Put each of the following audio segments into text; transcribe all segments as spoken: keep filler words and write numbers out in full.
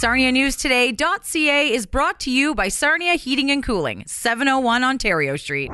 Sarnia News Today dot C A is brought to you by Sarnia Heating and Cooling, seven oh one Ontario Street.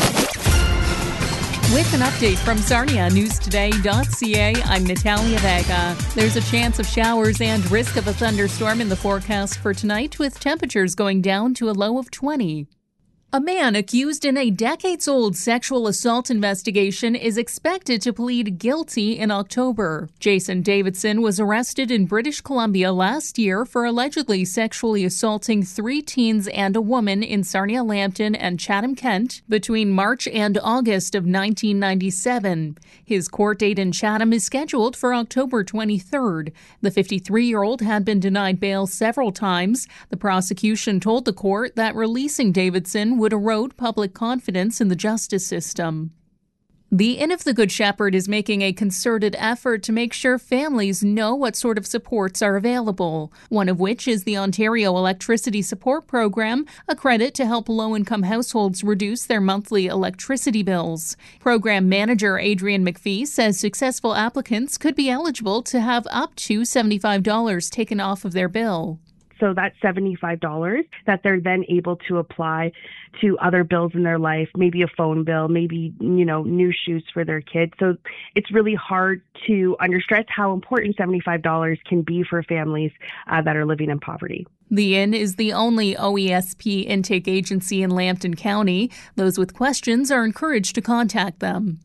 With an update from Sarnia News Today dot C A, I'm Natalia Vega. There's a chance of showers and risk of a thunderstorm in the forecast for tonight, with temperatures going down to a low of twenty. A man accused in a decades-old sexual assault investigation is expected to plead guilty in October. Jason Davidson was arrested in British Columbia last year for allegedly sexually assaulting three teens and a woman in Sarnia, Lambton, and Chatham-Kent between March and August of nineteen ninety-seven. His court date in Chatham is scheduled for October twenty-third. The fifty-three-year-old had been denied bail several times. The prosecution told the court that releasing Davidson would erode public confidence in the justice system. The Inn of the Good Shepherd is making a concerted effort to make sure families know what sort of supports are available, one of which is the Ontario Electricity Support Program, a credit to help low-income households reduce their monthly electricity bills. Program manager Adrian McPhee says successful applicants could be eligible to have up to seventy-five dollars taken off of their bill. So that's seventy-five dollars that they're then able to apply to other bills in their life, maybe a phone bill, maybe, you know, new shoes for their kids. So it's really hard to understress how important seventy-five dollars can be for families uh, that are living in poverty. The Inn is the only O E S P intake agency in Lambton County. Those with questions are encouraged to contact them.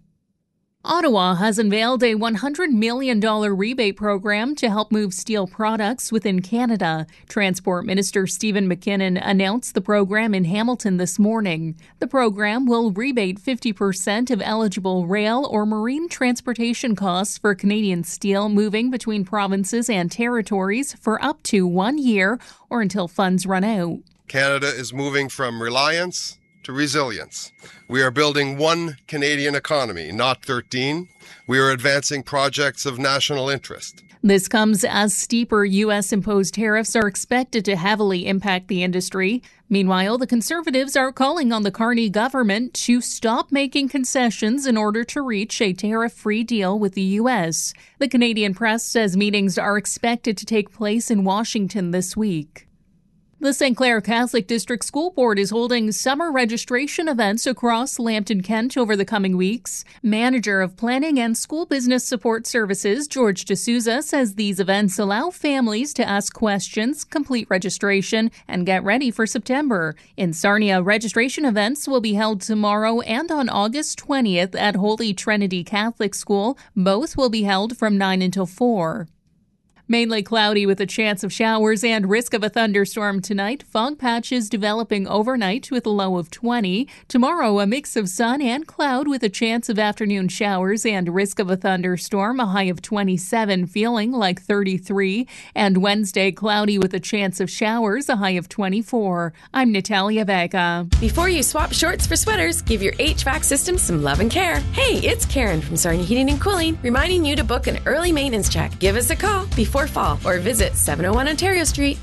Ottawa has unveiled a one hundred million dollars rebate program to help move steel products within Canada. Transport Minister Stephen McKinnon announced the program in Hamilton this morning. The program will rebate fifty percent of eligible rail or marine transportation costs for Canadian steel moving between provinces and territories for up to one year or until funds run out. Canada is moving from reliance to resilience. We are building one Canadian economy, not thirteen. We are advancing projects of national interest. This comes as steeper U S-imposed tariffs are expected to heavily impact the industry. Meanwhile, the Conservatives are calling on the Carney government to stop making concessions in order to reach a tariff-free deal with the U S. The Canadian Press says meetings are expected to take place in Washington this week. The Saint Clair Catholic District School Board is holding summer registration events across Lambton, Kent over the coming weeks. Manager of Planning and School Business Support Services, George D'Souza, says these events allow families to ask questions, complete registration, and get ready for September. In Sarnia, registration events will be held tomorrow and on August twentieth at Holy Trinity Catholic School. Both will be held from nine until four. Mainly cloudy with a chance of showers and risk of a thunderstorm tonight. Fog patches developing overnight with a low of twenty. Tomorrow, a mix of sun and cloud with a chance of afternoon showers and risk of a thunderstorm, a high of twenty-seven, feeling like thirty-three. And Wednesday, cloudy with a chance of showers, a high of twenty-four. I'm Natalia Vega. Before you swap shorts for sweaters, give your H V A C system some love and care. Hey, it's Karen from Sarnia Heating and Cooling, reminding you to book an early maintenance check. Give us a call before fall or visit seven oh one Ontario Street.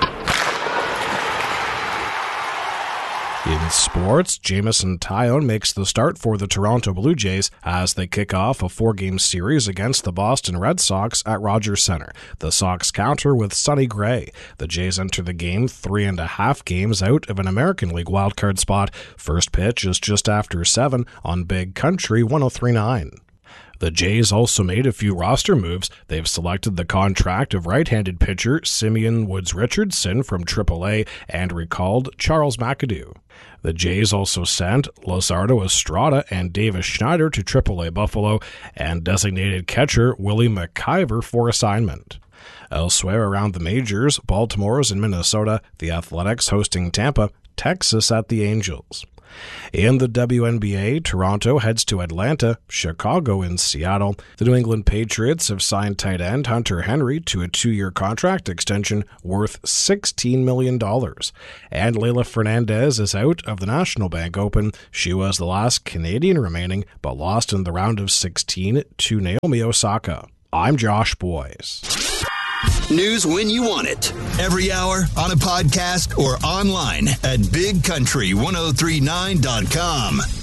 In sports, Jamison Tyone makes the start for the Toronto Blue Jays as they kick off a four-game series against the Boston Red Sox at Rogers Centre. The Sox counter with Sonny Gray. The Jays enter the game three and a half games out of an American League wildcard spot. First pitch is just after seven on Big Country one oh three point nine. The Jays also made a few roster moves. They've selected the contract of right-handed pitcher Simeon Woods-Richardson from triple A and recalled Charles McAdoo. The Jays also sent Luzardo Estrada and Davis Schneider to triple A Buffalo and designated catcher Willie McIver for assignment. Elsewhere around the majors, Baltimore's in Minnesota, the Athletics hosting Tampa, Texas at the Angels. In the W N B A, Toronto heads to Atlanta, Chicago in Seattle. The New England Patriots have signed tight end Hunter Henry to a two-year contract extension worth sixteen million dollars. And Leylah Fernandez is out of the National Bank Open. She was the last Canadian remaining, but lost in the round of sixteen to Naomi Osaka. I'm Josh Boyes. News when you want it. Every hour, on a podcast, or online at big country ten thirty-nine dot com.